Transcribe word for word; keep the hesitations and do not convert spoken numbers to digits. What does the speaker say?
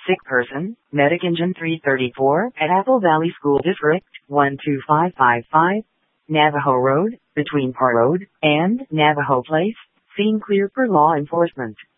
Sick person, Medic Engine three thirty-four at Apple Valley School District, one two five five five, Navajo Road, between Park Road and Navajo Place. Scene clear for law enforcement.